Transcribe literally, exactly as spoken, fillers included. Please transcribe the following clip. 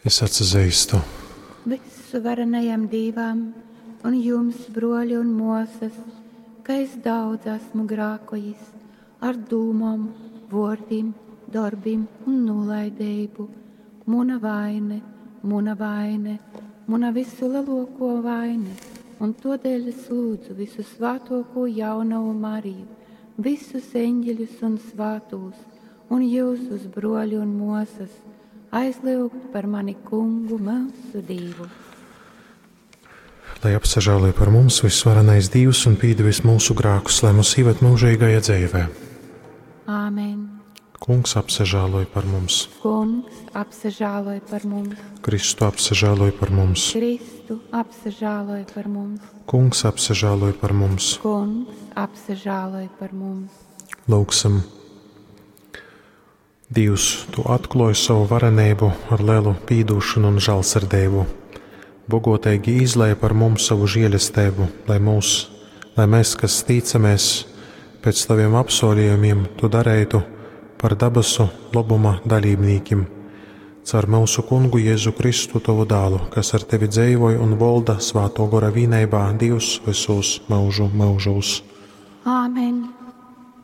Es atzīstu visu varenajam Dievam un jums, broļi un mosas, ka es daudz esmu grākojis ar dūmām, vārdiem, darbiem un nolaidību. Muna vaine, muna vaine, muna visu lielāko vaine, un todēļ es lūdzu visu svētāko jaunavu Mariju, visus eņģeļus un svētos, un jūs uz broļi un mosas, aizlūgt par mani kungu mūsu Dievu. Lai apsažālē par mums visvarenais Dievs un pīdevis mūsu grākus, lai mūs ieved mūžīgajā dzīvē. Āmen. Kungs apsažāloja par mums. Kungs apsažāloja par mums. Kristu apsažāloja par mums. Kristu apsažāloja par mums. Kungs apsažāloja par mums. Kungs apsažāloja par mums. Lūksim. Dievs, tu atklāji savu varenību ar lielu pīdūšanu un žēlsirdību. Bogotīgi izlēja par mums savu žēlastību, lai mūs, lai mēs, kas ticamies pēc taviem apsolījumiem, tu darītu par dabasu labuma dalībniekiem. Caur mūsu kungu Jēzu Kristu, tavu dēlu, kas ar tevi dzīvoja un valda svēto gara vienībā, Dievs visos mūžu mūžos. Āmen.